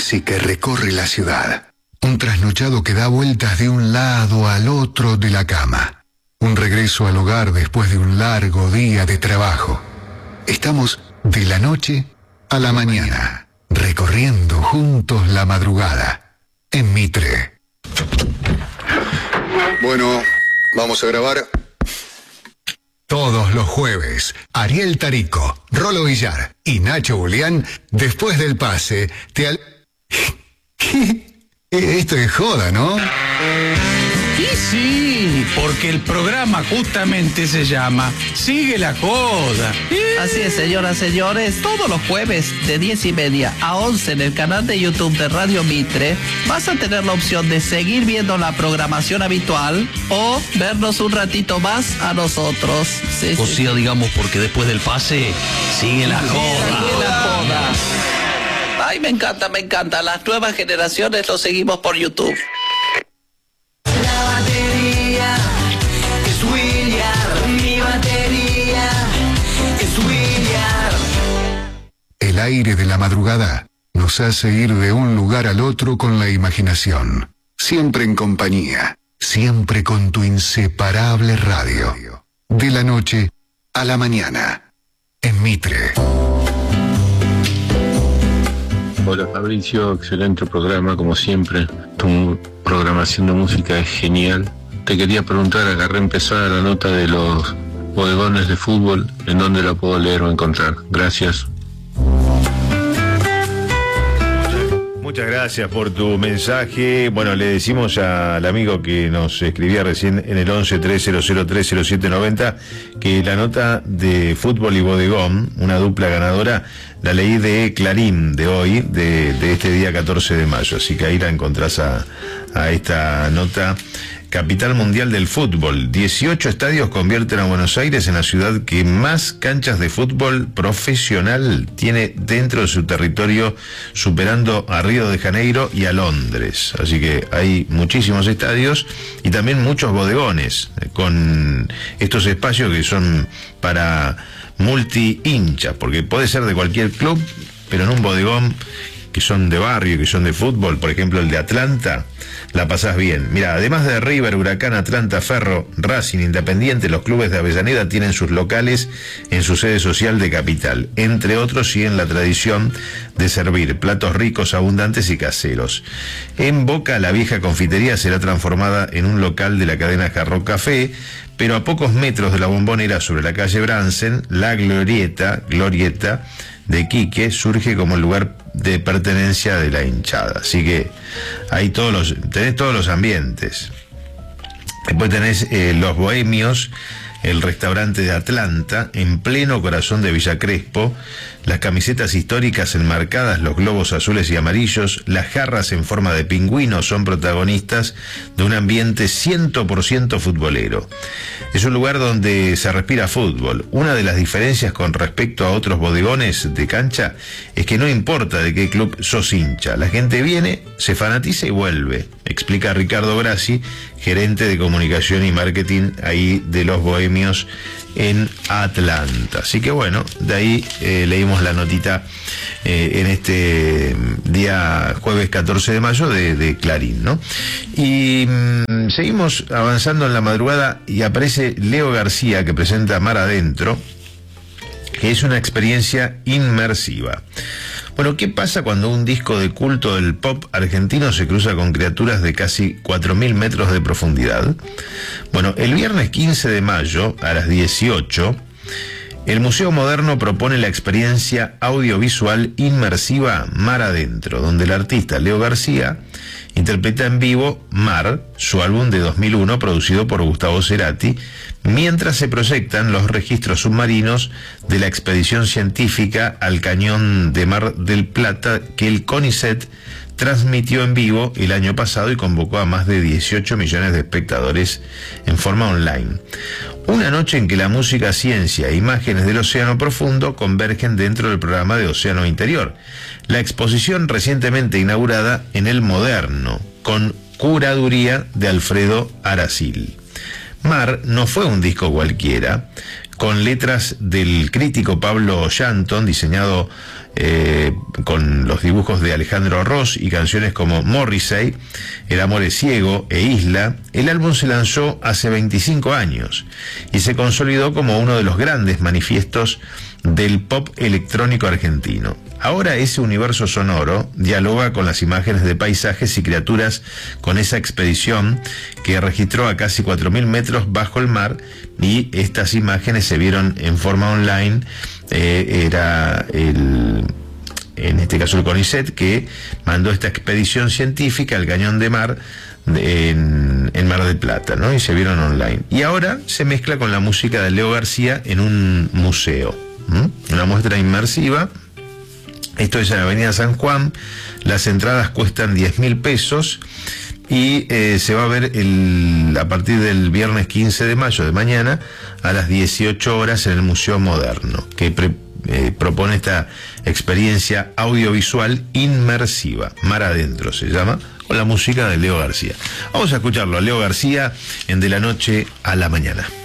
taxi que recorre la ciudad. Un trasnochado que da vueltas de un lado al otro de la cama. Un regreso al hogar después de un largo día de trabajo. Estamos de la noche a la mañana, recorriendo juntos la madrugada, en Mitre. Bueno, vamos a grabar. Todos los jueves, Ariel Tarico, Rolo Villar y Nacho Julián, después del pase, ¿Qué? Esto es joda, ¿no? Y sí, porque el programa justamente se llama Sigue la Joda. Así es, señoras, señores, todos los jueves de 10:30 a 11 en el canal de YouTube de Radio Mitre vas a tener la opción de seguir viendo la programación habitual o vernos un ratito más a nosotros. Sí, o sea, digamos, porque después del pase sigue la joda. Sigue la joda. Ay, me encanta. Las nuevas generaciones lo seguimos por YouTube. La batería es William, mi batería es William. El aire de la madrugada nos hace ir de un lugar al otro con la imaginación. Siempre en compañía, siempre con tu inseparable radio. De la noche a la mañana, en Mitre. Hola Fabricio, excelente programa como siempre. Tu programación de música es genial. Te quería preguntar, agarré empezada la nota de los bodegones de fútbol, ¿en dónde la puedo leer o encontrar? Gracias. Muchas gracias por tu mensaje. Bueno, le decimos al amigo que nos escribía recién en el 11-3003-0790 que la nota de Fútbol y Bodegón, una dupla ganadora, la leí de Clarín de hoy, de este día 14 de mayo. Así que ahí la encontrás a esta nota. Capital mundial del fútbol. 18 estadios convierten a Buenos Aires en la ciudad que más canchas de fútbol profesional tiene dentro de su territorio, superando a Río de Janeiro y a Londres. Así que hay muchísimos estadios y también muchos bodegones con estos espacios que son para multi-hinchas, porque puede ser de cualquier club, pero en un bodegón que son de barrio, que son de fútbol, por ejemplo el de Atlanta, la pasás bien. Mira, además de River, Huracán, Atlanta, Ferro, Racing, Independiente, los clubes de Avellaneda tienen sus locales en su sede social de Capital. Entre otros, siguen la tradición de servir platos ricos, abundantes y caseros. En Boca, la vieja confitería será transformada en un local de la cadena Jarro Café, pero a pocos metros de la Bombonera, sobre la calle Bransen, la glorieta de Quique surge como el lugar de pertenencia de la hinchada. Así que ahí tenés todos los ambientes. Después tenés Los Bohemios, el restaurante de Atlanta, en pleno corazón de Villa Crespo, las camisetas históricas enmarcadas, los globos azules y amarillos, las jarras en forma de pingüino son protagonistas de un ambiente 100% futbolero. Es un lugar donde se respira fútbol. Una de las diferencias con respecto a otros bodegones de cancha es que no importa de qué club sos hincha, la gente viene, se fanatiza y vuelve, explica Ricardo Grassi, gerente de comunicación y marketing ahí de Los Bohemios en Atlanta. Así que bueno, de ahí leímos la notita en este día jueves 14 de mayo de Clarín, ¿no? Y seguimos avanzando en la madrugada y aparece Leo García, que presenta Mar Adentro, que es una experiencia inmersiva. Bueno, ¿qué pasa cuando un disco de culto del pop argentino se cruza con criaturas de casi 4.000 metros de profundidad? Bueno, el viernes 15 de mayo, a las 18, el Museo Moderno propone la experiencia audiovisual inmersiva Mar Adentro, donde el artista Leo García interpreta en vivo Mar, su álbum de 2001 producido por Gustavo Cerati, mientras se proyectan los registros submarinos de la expedición científica al cañón de Mar del Plata que el CONICET transmitió en vivo el año pasado y convocó a más de 18 millones de espectadores en forma online. Una noche en que la música, ciencia e imágenes del océano profundo convergen dentro del programa de Océano Interior. La exposición recientemente inaugurada en el Moderno, con curaduría de Alfredo Aracil. Mar no fue un disco cualquiera. con letras del crítico Pablo Shanton, diseñado con los dibujos de Alejandro Ross y canciones como Morrissey, El amor es ciego e Isla. El álbum se lanzó hace 25 años y se consolidó como uno de los grandes manifiestos del pop electrónico argentino. Ahora ese universo sonoro dialoga con las imágenes de paisajes y criaturas con esa expedición que registró a casi 4.000 metros bajo el mar, y estas imágenes se vieron en forma online. Era en este caso el CONICET que mandó esta expedición científica al Cañón de Mar en Mar del Plata, ¿no? Y se vieron online. Y ahora se mezcla con la música de Leo García en un museo, una muestra inmersiva. Esto es en la Avenida San Juan. Las entradas cuestan 10.000 pesos y se va a ver a partir del viernes 15 de mayo de mañana a las 18 horas en el Museo Moderno, que propone esta experiencia audiovisual inmersiva. Mar Adentro se llama, con la música de Leo García. Vamos a escucharlo a Leo García en De la Noche a la Mañana.